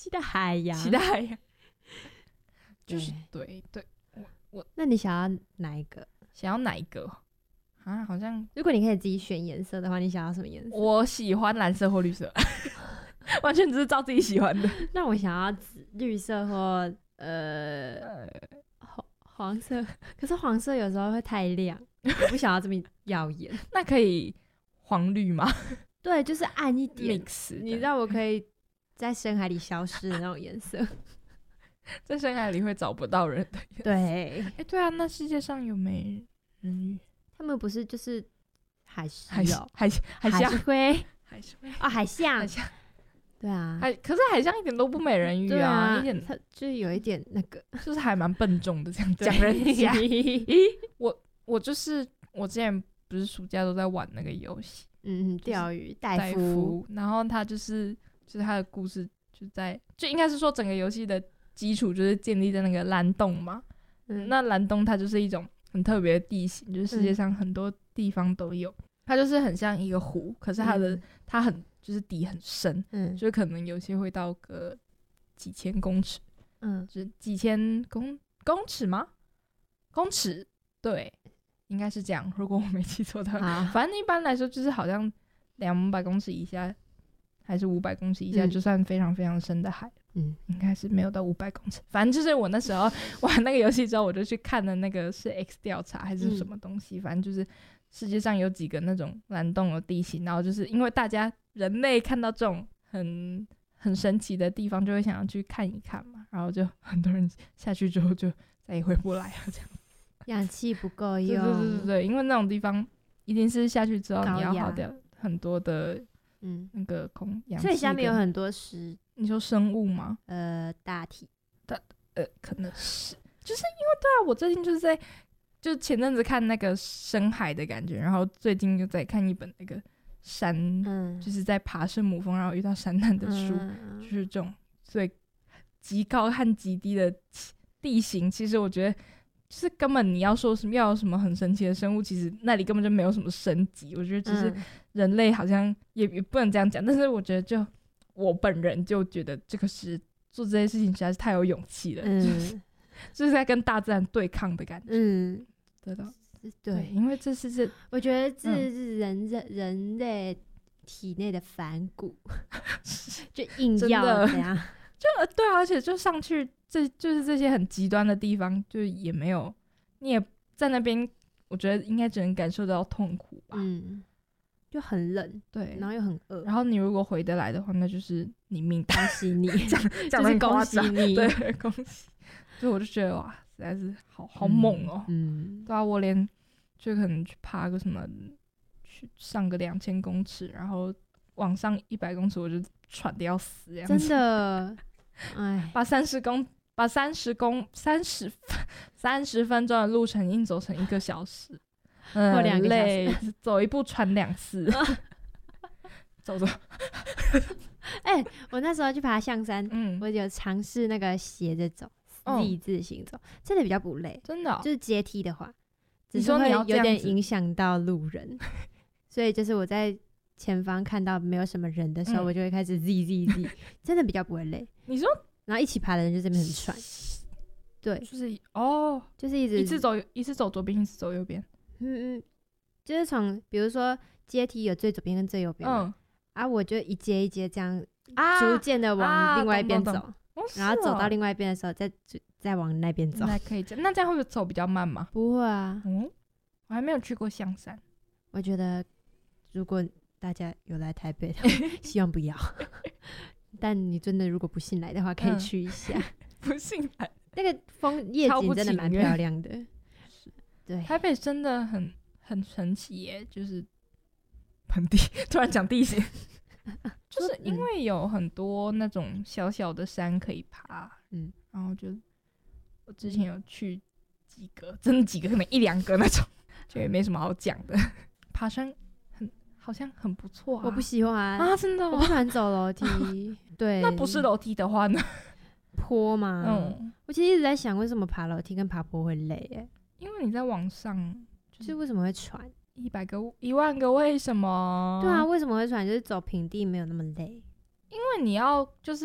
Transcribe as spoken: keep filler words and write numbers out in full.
期待海洋， 期待海洋，就是对对。我我那你想要哪一个？ 想要哪一个啊？好像如果你可以自己选颜色的话，你想要什么颜色？ 我喜欢蓝色或绿色，完全只是照自己喜欢的。 那我想要紫、绿色或呃黄黄色，可是黄色有时候会太亮，我不想要这么耀眼。 那可以黄绿吗？ 对，就是暗一点 mix， 你让我可以在深海里消失的那种颜色。 在深海里会找不到人的颜色。 对， 哎、欸，对啊，那世界上有美人鱼？ 他们不是就是海狮哦， 海海海象龟， 海象哦，海象， 海象。 对啊， 海可是海象一点都不美人鱼啊， 对啊一点它就是有一点那个， 就是还蛮笨重的这样讲人家。我我就是我之前不是暑假都在玩那个游戏， 嗯，钓鱼戴夫， 夫， 然后他就是就是他的故事就在就应该是说整个游戏的基础就是建立在那个蓝洞嘛，嗯，那蓝洞它就是一种很特别的地形，就是世界上很多地方都有，嗯、它就是很像一个湖，可是它的、嗯、它很就是底很深，嗯，就可能有些会到个几千公尺，嗯，就是几千公公尺吗？公尺，对，应该是这样，如果我没记错的话，反正一般来说就是好像两百公尺以下还是五百公尺以下、嗯、就算非常非常深的海，嗯，应该是没有到五百公尺。反正就是我那时候玩那个游戏之后，我就去看了那个是 X 调查还是什么东西、嗯，反正就是世界上有几个那种蓝洞的地形，然后就是因为大家人类看到这种很很神奇的地方，就会想要去看一看嘛，然后就很多人下去之后就再也回不来了，这样。 氧气不够用， 对对对对，因为那种地方一定是下去之后你要耗掉很多的。嗯，那个空氧气， 所以下面有很多石， 你说生物吗？ 呃，大体， 大呃，可能是，就是因为对啊，我最近就是在，就前阵子看那个深海的感觉，然后最近又在看一本那个山，嗯，就是在爬圣母峰，然后遇到山难的书，嗯、就是这种最极高和极低的地形，其实我觉得。就是根本你要说什么要有什么很神奇的生物，其实那里根本就没有什么升级。我觉得只是人类好像也也不能这样讲，但是我觉得就我本人就觉得这个是做这些事情实在是太有勇气了，嗯、就是就是在跟大自然对抗的感觉。嗯，对的， 对， 对，因为这是这， 我觉得这是人人、嗯、人类体内的反骨，就硬要这样。 就对啊，而且就上去，这就是这些很极端的地方，就也没有，你也在那边，我觉得应该只能感受到痛苦吧。嗯， 就很冷， 对， 然后又很饿。 然后你如果回得来的话，那就是你命大， 恭喜你， 讲讲得很夸张，就是恭喜你，对，恭喜。所以我就觉得哇，实在是好好猛哦、喔。嗯，对啊，我连就可能去爬个什么，去上个两千公尺，然后往上一百公尺，我就喘得要死这样子。 真的。哎， 把三十公把三十公三十三十分钟的路程硬走成一个小时， 或两个小时，走一步喘两次，走走。 哎、欸，我那时候去爬象山，嗯，我有尝试那个斜着走、哦、，Z 字形走，真的比较不累， 真的、哦， 就是阶梯的话，只是会有点影响到路人，所以就是我在。前方看到没有什么人的时候、嗯、我就会开始 Z Z Z 真的比较不会累。 你说然后一起爬的人就这边很喘，对， 就是哦， 就是一直一次走一次走左边一次走右边， 嗯嗯，就是从比如说阶梯有最左边跟最右边，嗯啊，我就一阶一阶这样逐渐的往另外一边走、啊啊、然后走到另外一边的时候再再往那边走， 那可以这样，那这样会不会走比较慢吗？ 不会啊， 嗯，我还没有去过象山， 我觉得如果大家有来台北的希望不要但你真的如果不信来的话可以去一下、嗯、 不信来那个风夜景真的蛮漂亮的，对， 台北真的很很神奇耶，就是盆地突然讲地形就是因为有很多那种小小的山可以爬，嗯，然后就我之前有去几个，真的几个可能一两个那种就也没什么好讲的爬山好像很不错啊， 我不喜欢啊，真的、哦， 我不喜欢走楼梯。对， 那不是楼梯的话呢？ 坡嘛，嗯，我其实一直在想，为什么爬楼梯跟爬坡会累？哎， 因为你在往上， 就是为什么会喘？ 一百个、一万个为什么？ 对啊，为什么会喘？就是走平地没有那么累， 因为你要就是。